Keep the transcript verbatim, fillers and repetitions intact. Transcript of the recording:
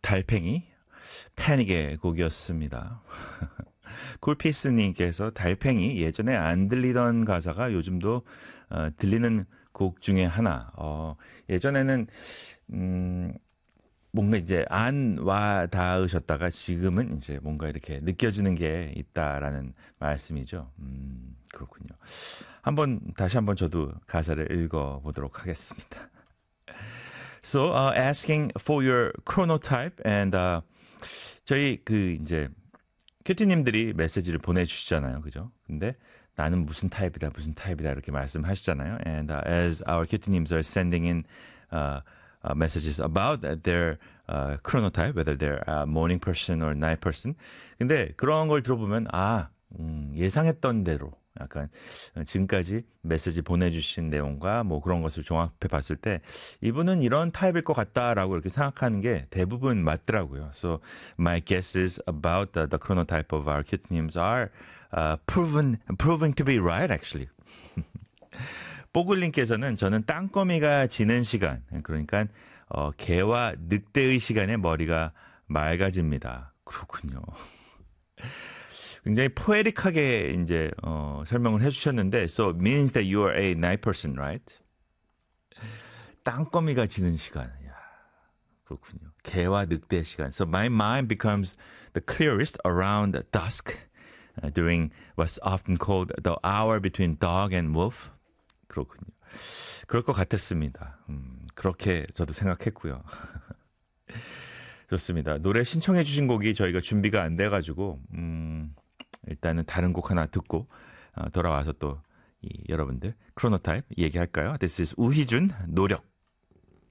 달팽이 패닉의 곡이었습니다. 쿨피스님께서 달팽이 예전에 안 들리던 가사가 요즘도 어, 들리는 곡 중에 하나. 어, 예전에는 음, 뭔가 이제 안 와 닿으셨다가 지금은 이제 뭔가 이렇게 느껴지는 게 있다라는 말씀이죠. 음, 그렇군요. 한번 다시 한번 저도 가사를 읽어보도록 하겠습니다. So, uh, asking for your chronotype and uh, 저희 그 이제 큐티님들이 메시지를 보내주시잖아요, 그죠? 근데 나는 무슨 타입이다, 무슨 타입이다 이렇게 말씀하시잖아요. And uh, as our 큐티님s are sending in uh, uh, messages about their uh, chronotype, whether they're a morning person or night person. 근데 그런 걸 들어보면 아 음, 예상했던 대로. 약간 지금까지 메시지 보내주신 내용과 뭐 그런 것을 종합해 봤을 때 이분은 이런 타입일 것 같다라고 이렇게 생각하는 게 대부분 맞더라고요. So my guesses about the, the chronotype of our cutenames are uh, proven, proving to be right actually. 뽀글님께서는 저는 땅거미가 지는 시간, 그러니까 어, 개와 늑대의 시간에 머리가 맑아집니다. 그렇군요. 굉장히 포에릭하게 이제 어, 설명을 해주셨는데, so it means that you are a night person, right? 땅거미가 지는 시간, 야, 그렇군요. 개와 늑대의 시간. So my mind becomes the clearest around dusk, uh, during what's often called the hour between dog and wolf. 그렇군요. 그럴 것 같았습니다. 음, 그렇게 저도 생각했고요. 좋습니다. 노래 신청해 주신 곡이 저희가 준비가 안 돼가지고 음, 일단은 다른 곡 하나 듣고 어, 돌아와서 또 이, 여러분들 크로노타입 얘기할까요? This is 우희준 노력.